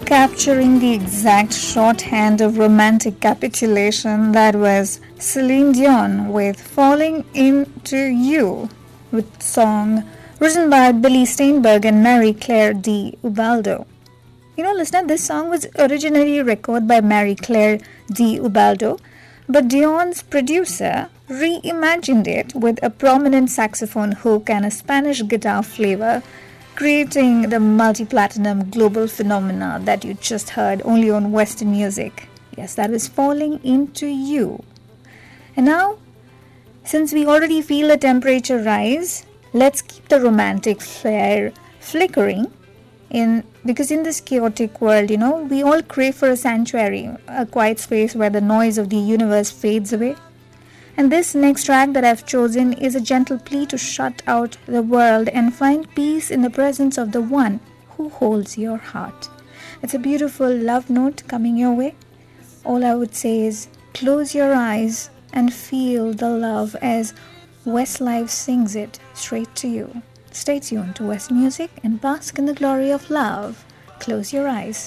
Capturing the exact shorthand of romantic capitulation, that was Celine Dion with Falling Into You, with song written by Billy Steinberg and Mary Claire D. Ubaldo. You know, listener, this song was originally recorded by Mary Claire D. Ubaldo, but Dion's producer reimagined it with a prominent saxophone hook and a Spanish guitar flavor, creating the multi-platinum global phenomena that you just heard only on Western music. Yes, that was Falling Into You. And now, since we already feel the temperature rise, let's keep the romantic flare flickering because in this chaotic world, we all crave for a sanctuary, a quiet space where the noise of the universe fades away. And this next track that I've chosen is a gentle plea to shut out the world and find peace in the presence of the one who holds your heart. It's a beautiful love note coming your way. All I would say is close your eyes and feel the love as Westlife sings it straight to you. Stay tuned to West Music and bask in the glory of love. Close your eyes.